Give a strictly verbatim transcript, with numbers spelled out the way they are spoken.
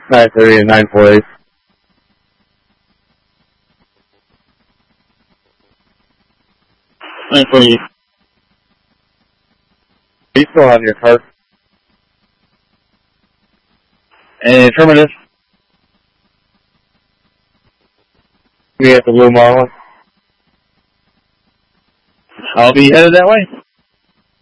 nine thirty and nine forty. nine forty. Are you still on your cart? And affirmative. We at the Blue Marlin. I'll be headed that way.